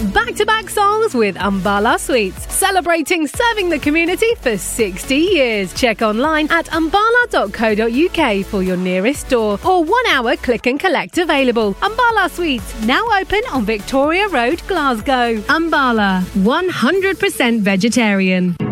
Back-to-back songs with Umbala Sweets, celebrating serving the community for 60 years. Check online at umbala.co.uk for your nearest store or 1 hour click and collect available. Umbala Sweets, now open on Victoria Road, Glasgow. Umbala, 100% vegetarian.